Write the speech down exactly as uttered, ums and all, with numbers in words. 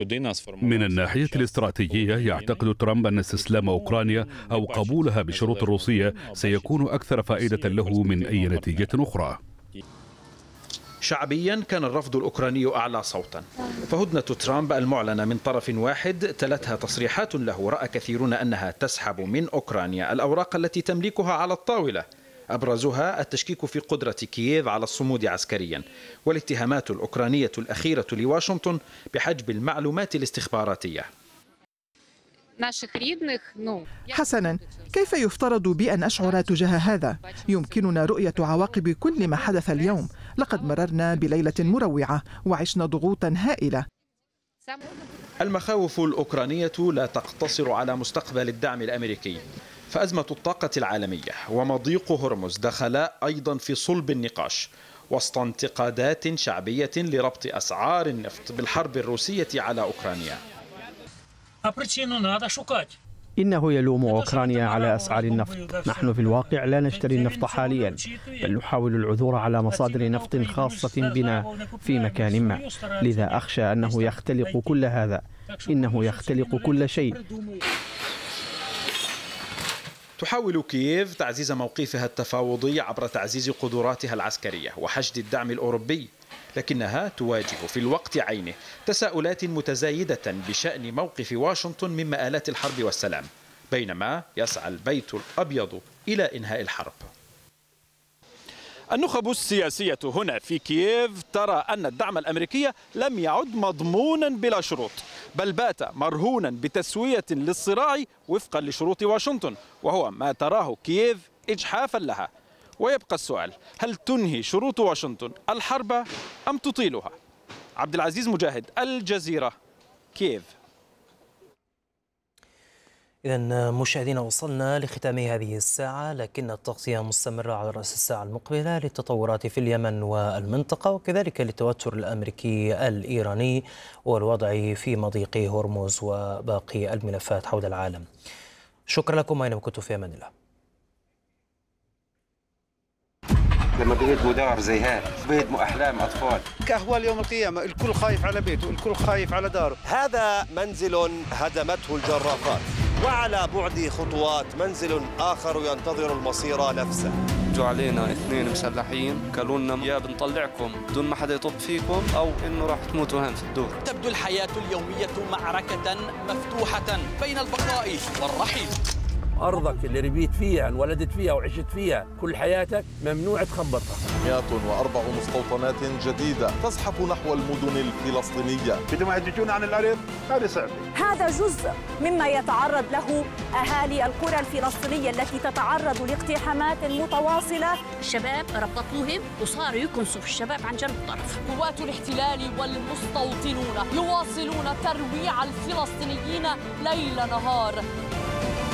من الناحية الاستراتيجية يعتقد ترامب أن استسلام أوكرانيا أو قبولها بشروط الروسية سيكون أكثر فائدة له من أي نتيجة أخرى. شعبيا كان الرفض الأوكراني أعلى صوتا، فهدنة ترامب المعلنة من طرف واحد تلتها تصريحات له رأى كثيرون أنها تسحب من أوكرانيا الأوراق التي تملكها على الطاولة، أبرزها التشكيك في قدرة كييف على الصمود عسكريا، والاتهامات الأوكرانية الأخيرة لواشنطن بحجب المعلومات الاستخباراتية. حسنا، كيف يفترض بي أن أشعر تجاه هذا؟ يمكننا رؤية عواقب كل ما حدث اليوم. لقد مررنا بليلة مروعة وعشنا ضغوطا هائلة. المخاوف الأوكرانية لا تقتصر على مستقبل الدعم الأمريكي، فأزمة الطاقة العالمية ومضيق هرمز دخلا أيضا في صلب النقاش وسط انتقادات شعبية لربط أسعار النفط بالحرب الروسية على أوكرانيا. إنه يلوم أوكرانيا على أسعار النفط. نحن في الواقع لا نشتري النفط حاليا، بل نحاول العثور على مصادر نفط خاصة بنا في مكان ما. لذا أخشى أنه يختلق كل هذا. إنه يختلق كل شيء. تحاول كييف تعزيز موقفها التفاوضي عبر تعزيز قدراتها العسكرية وحشد الدعم الأوروبي، لكنها تواجه في الوقت عينه تساؤلات متزايدة بشأن موقف واشنطن من مآلات الحرب والسلام، بينما يسعى البيت الأبيض إلى إنهاء الحرب. النخب السياسية هنا في كييف ترى أن الدعم الأمريكي لم يعد مضمونا بلا شروط، بل بات مرهونا بتسوية للصراع وفقا لشروط واشنطن، وهو ما تراه كييف إجحافا لها. ويبقى السؤال: هل تنهي شروط واشنطن الحرب أم تطيلها؟ عبد العزيز مجاهد، الجزيرة، كييف. إذن مشاهدينا، وصلنا لختام هذه الساعة، لكن التغطية مستمرة على رأس الساعة المقبلة للتطورات في اليمن والمنطقة، وكذلك للتوتر الأمريكي الإيراني والوضع في مضيق هرمز وباقي الملفات حول العالم. شكرا لكم أينما كنتم، في أمان الله. لما بيهدموا دار زي هاد بيهدموا أحلام أطفال. كأهوال يوم القيامة، الكل خايف على بيته، الكل خايف على داره. هذا منزل هدمته الجرافات، وعلى بعد خطوات منزل آخر ينتظر المصير نفسه. جو علينا اثنين مسلحين قالوا لنا يا بنطلعكم بدون ما حدا يطب فيكم أو إنه راح تموتوا هان في الدور. تبدو الحياة اليومية معركة مفتوحة بين البقاء والرحيل. أرضك اللي ربيت فيها انولدت فيها وعشت فيها كل حياتك ممنوع تخبطها. مئة وأربع مستوطنات جديدة تزحف نحو المدن الفلسطينية. بدهم يهجون عن الأرض، هذا صعب. هذا جزء مما يتعرض له أهالي القرى الفلسطينية التي تتعرض لاقتحامات متواصلة. الشباب ربطوهم وصاروا يكنسوا في الشباب عن جنب الطرف. قوات الاحتلال والمستوطنون يواصلون ترويع الفلسطينيين ليل نهار.